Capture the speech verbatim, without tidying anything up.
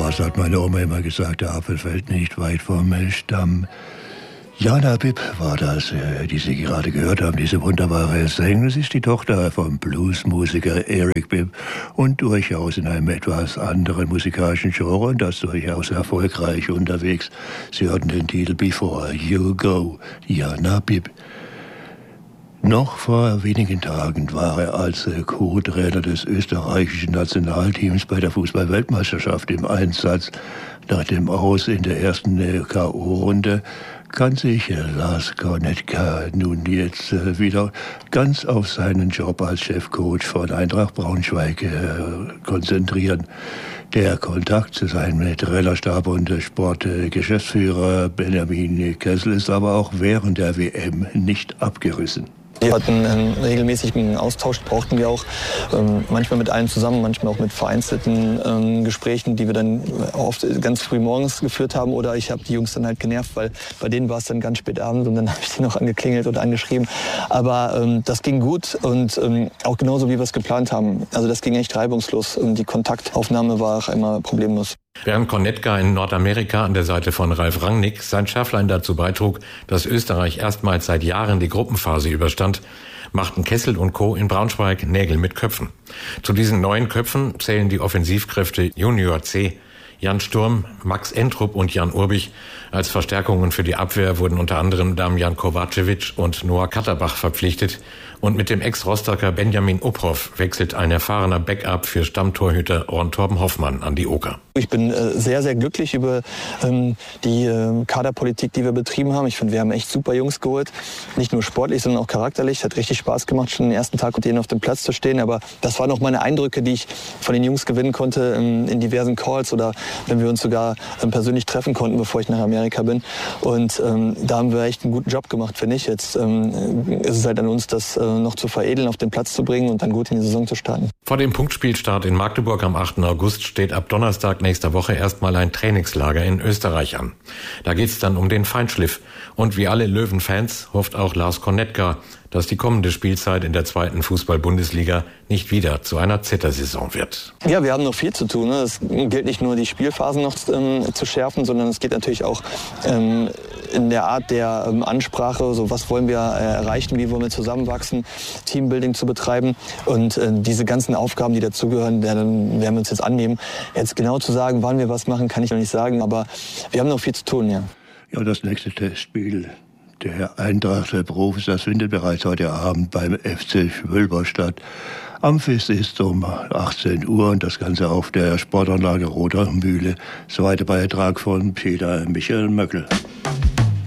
Damals hat meine Oma immer gesagt, der Apfel fällt nicht weit vom Stamm. Jana Bibb war das, die Sie gerade gehört haben, diese wunderbare Sängerin. Sie ist die Tochter vom Bluesmusiker Eric Bibb und durchaus in einem etwas anderen musikalischen Genre und das durchaus erfolgreich unterwegs. Sie hörten den Titel Before You Go, Jana Bibb. Noch vor wenigen Tagen war er als Co-Trainer des österreichischen Nationalteams bei der Fußball-Weltmeisterschaft im Einsatz. Nach dem Aus in der ersten K O-Runde kann sich Lars Kornetka nun jetzt wieder ganz auf seinen Job als Chefcoach von Eintracht Braunschweig konzentrieren. Der Kontakt zu seinem Trainerstab und Sportgeschäftsführer Benjamin Kessel ist aber auch während der W M nicht abgerissen. Wir hatten einen regelmäßigen Austausch, brauchten wir auch ähm, manchmal mit allen zusammen, manchmal auch mit vereinzelten ähm, Gesprächen, die wir dann oft ganz früh morgens geführt haben. Oder ich habe die Jungs dann halt genervt, weil bei denen war es dann ganz spät abends und dann habe ich die noch angeklingelt oder angeschrieben. Aber ähm, das ging gut und ähm, auch genauso, wie wir es geplant haben. Also das ging echt reibungslos und die Kontaktaufnahme war auch immer problemlos. Während Kornetka in Nordamerika an der Seite von Ralf Rangnick sein Schärflein dazu beitrug, dass Österreich erstmals seit Jahren die Gruppenphase überstand, machten Kessel und Co. in Braunschweig Nägel mit Köpfen. Zu diesen neuen Köpfen zählen die Offensivkräfte Junior C. Jan Sturm, Max Entrup und Jan Urbich. Als Verstärkungen für die Abwehr wurden unter anderem Damjan Kovacevic und Noah Katterbach verpflichtet. Und mit dem Ex-Rostocker Benjamin Uphoff wechselt ein erfahrener Backup für Stammtorhüter Ron Torben Hoffmann an die Oker. Ich bin äh, sehr, sehr glücklich über ähm, die äh, Kaderpolitik, die wir betrieben haben. Ich finde, wir haben echt super Jungs geholt. Nicht nur sportlich, sondern auch charakterlich. Hat richtig Spaß gemacht, schon den ersten Tag mit denen auf dem Platz zu stehen. Aber das waren auch meine Eindrücke, die ich von den Jungs gewinnen konnte ähm, in diversen Calls oder wenn wir uns sogar ähm, persönlich treffen konnten, bevor ich nach Amerika bin. Und ähm, da haben wir echt einen guten Job gemacht, finde ich. Jetzt ähm, ist es halt an uns, das äh, noch zu veredeln, auf den Platz zu bringen und dann gut in die Saison zu starten. Vor dem Punktspielstart in Magdeburg am achten August steht ab Donnerstag nächster Woche erstmal ein Trainingslager in Österreich an. Da geht's dann um den Feinschliff. Und wie alle Löwen-Fans hofft auch Lars Kornetka, dass die kommende Spielzeit in der zweiten Fußball-Bundesliga nicht wieder zu einer Zittersaison wird. Ja, wir haben noch viel zu tun. Es gilt nicht nur, die Spielphasen noch ähm, zu schärfen, sondern es geht natürlich auch ähm, in der Art der ähm, Ansprache, so was wollen wir äh, erreichen, wie wollen wir zusammenwachsen, Teambuilding zu betreiben und äh, diese ganzen Aufgaben, die dazugehören, werden, werden wir uns jetzt annehmen. Jetzt genau zu sagen, wann wir was machen, kann ich noch nicht sagen, aber wir haben noch viel zu tun, ja. Ja, das nächste Testspiel der Eintracht der Profis, das findet bereits heute Abend beim F C Schwölber statt. Amphis ist um achtzehn Uhr und das Ganze auf der Sportanlage Roter Mühle. Zweiter Beitrag von Peter Michael Möckel.